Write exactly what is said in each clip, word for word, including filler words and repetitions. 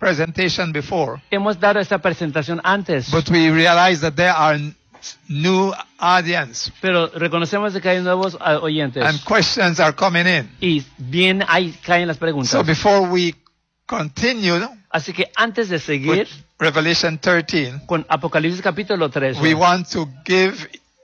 presentation before, Hemos dado esta presentación antes, but we realize that there are n- new audience pero reconocemos de que hay nuevos uh, oyentes. and questions are coming in. Y bien ahí caen las preguntas. So before we continue Así que antes de with seguir Revelation thirteen, con Apocalipsis capítulo trece, we want to give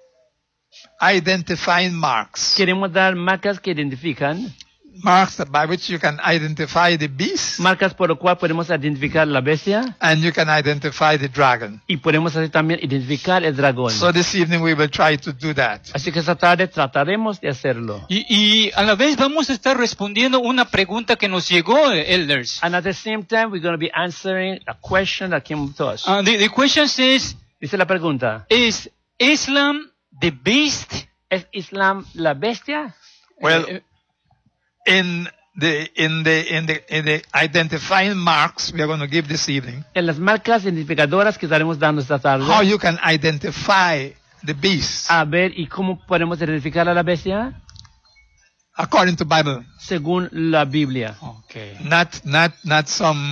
identifying marks. queremos dar marcas que identifican, Marks that by which you can identify the beast marcas por lo cual podemos identificar la bestia and you can identify the dragon. y podemos así también identificar el dragón. So this evening we will try to do that. Así que esta tarde trataremos de hacerlo. Y, y a la vez vamos a estar respondiendo una pregunta que nos llegó, elders. And at the same time, we're going to be answering a question that came to us. Uh, the, the question says, Dice la pregunta, is Islam the beast? ¿es Islam la bestia? Well, Eh, in the in the in the in the identifying marks we are going to give this evening, En las marcas identificadoras que estaremos dando esta tarde, how you can identify the beast a ver, ¿y cómo podemos identificar a la bestia? according to Bible, Según la Biblia. Okay. not not not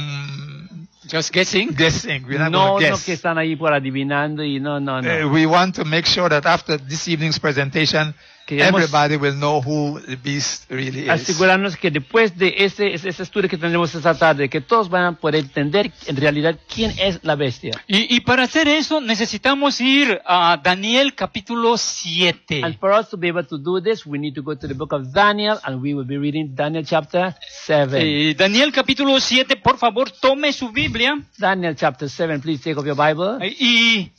some Just guessing. guessing. We're not No, going to no guess. que están ahí por adivinando y no, no, no. Uh, we want to make sure that after this evening's presentation, Queremos everybody will know who the beast really is. asegurarnos que después de ese, ese, ese estudio que tendremos esta tarde, que todos van a poder entender en realidad quién es la bestia. Y, y para hacer eso necesitamos ir a Daniel capítulo siete. And for us to be able to do this, we need to go to the book of Daniel, and we will be reading Daniel chapter seven. Eh, Daniel capítulo siete, por favor, tome su Biblia Daniel chapter seven, please take off your Bible. eh, y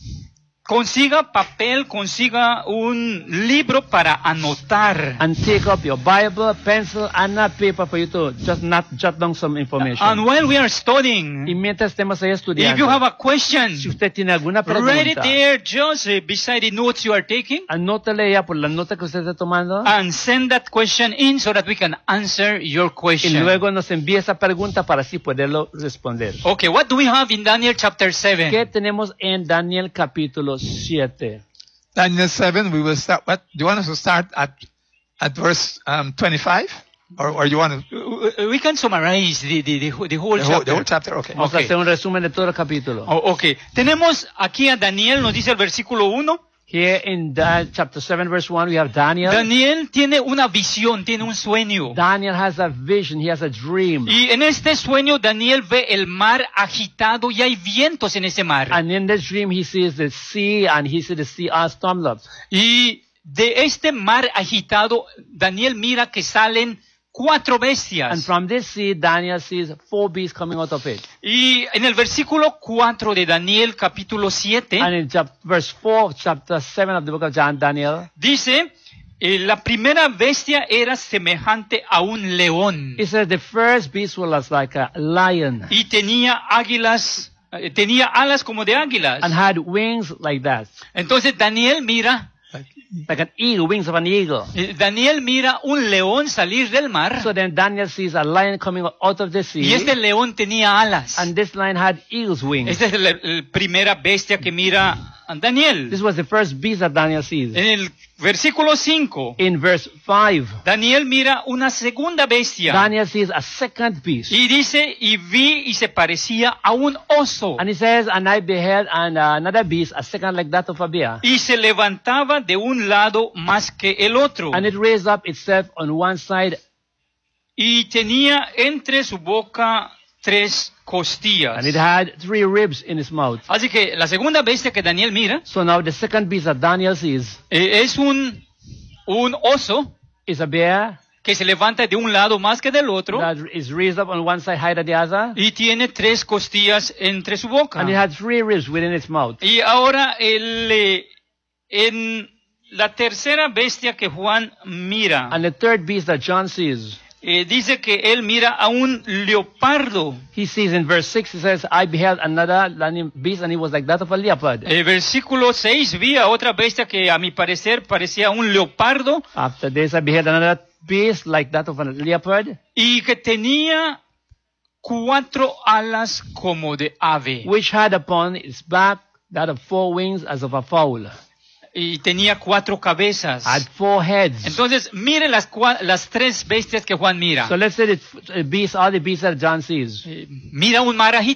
consiga papel, consiga un libro para anotar. And take up your Bible, pencil, and a paper for you to just not jot down some information. And while we are Y studying, mientras estemos ahí if estudiando, you have a question, si usted tiene alguna write it pregunta, there just uh, beside the notes you are taking, anótale ya por la nota que usted está tomando, and send that question in so that we can answer your y question. luego nos envíe esa pregunta para así poderlo responder. Okay, what do we have in Daniel chapter ¿Qué seven? tenemos en Daniel capítulo siete? Daniel seven, we will start. What do you want us to start at at verse um, twenty-five, or or you want to Uh, We can summarize the, the, the, whole- the whole the whole, the chapter. whole chapter? Okay. Vamos Ok. a hacer un resumen de todo el capítulo. Oh, ok. Tenemos aquí a Daniel, nos dice el versículo uno. Here in Dan- chapter seven, verse one, we have Daniel. Daniel tiene una visión, tiene un sueño. Daniel has a vision, he has a dream. Y en este sueño Daniel ve el mar agitado y hay vientos en ese mar. And in this dream, he sees the sea, and he sees the sea are stormed up. Y de este mar agitado, Daniel mira que salen cuatro And bestias. from this sea, Daniel sees four beasts coming out of it. Y en el versículo cuatro de Daniel capítulo siete, And in chap- verse four, chapter seven of the book of John, Daniel, dice, eh, la primera bestia era semejante a un león. it says the first beast was like a lion Y tenía águilas, eh, tenía alas como de águilas. and had wings like that, Entonces Daniel mira, like an eagle, wings of an eagle. eh, Daniel mira un león salir del mar So then Daniel sees a lion coming out of the y sea, este león tenía alas. and this lion had eagle's wings. Esta es la, la primera bestia que mira a Daniel. This was the first beast that Daniel sees. En el versículo cinco, In verse five, Daniel mira una segunda bestia Daniel sees a second beast. y dice, y vi y se parecía a un oso And he says, and I beheld and, uh, another beast, a second like that of a bear. y se levantaba de un lado más que el otro And it raised up itself on one side, y tenía entre su boca tres costillas. and it had three ribs in its mouth. Así que la segunda bestia que Daniel mira So now the second beast that Daniel sees eh, es un, un oso is a bear que se levanta de un lado más que del otro that is raised up on one side, higher than the other, y tiene tres costillas entre su boca. and it had three ribs within its mouth. Y ahora el, eh, en la tercera bestia que Juan mira, And the third beast that John sees, eh, dice que él mira a un leopardo. he sees in verse six, he says, I beheld another lion beast, and it was like that of a leopard. El versículo seis, vi a otra bestia que a mi parecer parecía un leopardo After this, I beheld another beast like that of a leopard, y que tenía cuatro alas como de ave. which had upon its back that of four wings as of a fowl, Y tenía cuatro cabezas. had four heads. Entonces, mire las, cua- las tres bestias que Juan mira. So let's say the uh, beasts, all the beasts that John sees. Eh, Mira un mar